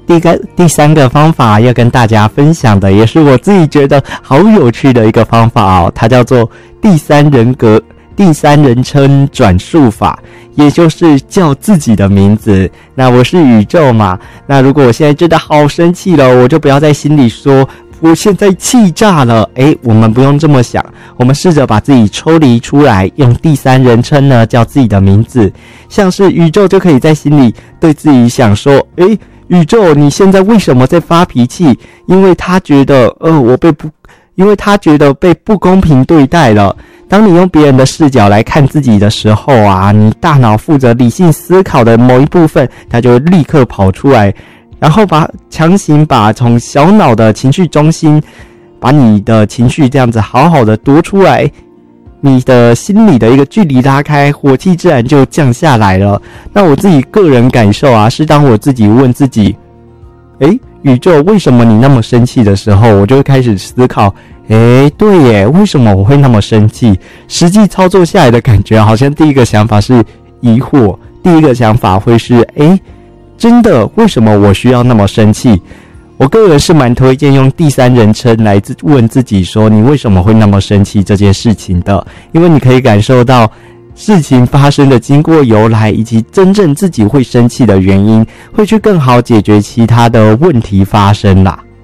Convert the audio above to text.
第三个方法要跟大家分享的，也是我自己觉得好有趣的一个方法哦，它叫做第三人称转述法，也就是叫自己的名字。那我是宇宙嘛，那如果我现在真的好生气了，我就不要在心里说我现在气炸了，我们不用这么想，我们试着把自己抽离出来，用第三人称呢叫自己的名字，像是宇宙就可以在心里对自己想说，宇宙，你现在为什么在发脾气？因为他觉得被不公平对待了。当你用别人的视角来看自己的时候啊，你大脑负责理性思考的某一部分，它就会立刻跑出来，然后强行把从小脑的情绪中心，把你的情绪这样子好好的夺出来，你的心里的一个距离拉开，火气自然就降下来了。那我自己个人感受啊，是当我自己问自己，宇宙为什么你那么生气的时候，我就会开始思考，对耶，为什么我会那么生气？实际操作下来的感觉，好像第一个想法是疑惑，第一个想法会是，真的，为什么我需要那么生气？我个人是蛮推荐用第三人称来问自己说，你为什么会那么生气这件事情的，因为你可以感受到事情发生的经过由来，以及真正自己会生气的原因，会去更好解决其他的问题发生啦。